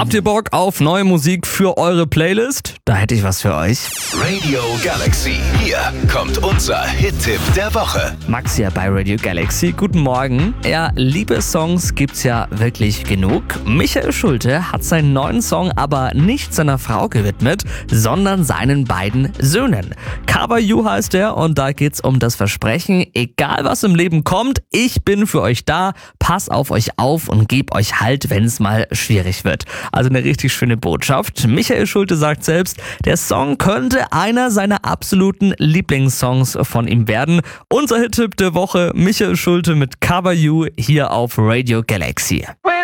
Habt ihr Bock auf neue Musik für eure Playlist? Da hätte ich was für euch. Radio Galaxy. Hier kommt unser Hit-Tipp der Woche. Max hier bei Radio Galaxy. Guten Morgen. Ja, Liebessongs gibt's ja wirklich genug. Michael Schulte hat seinen neuen Song aber nicht seiner Frau gewidmet, sondern seinen beiden Söhnen. Cover You heißt er und da geht's um das Versprechen, egal was im Leben kommt, ich bin für euch da, pass auf euch auf und geb euch Halt, wenn es mal schwierig wird. Also eine richtig schöne Botschaft. Michael Schulte sagt selbst, der Song könnte einer seiner absoluten Lieblingssongs von ihm werden. Unser Hit-Tipp der Woche, Michael Schulte mit Cover You hier auf Radio Galaxy.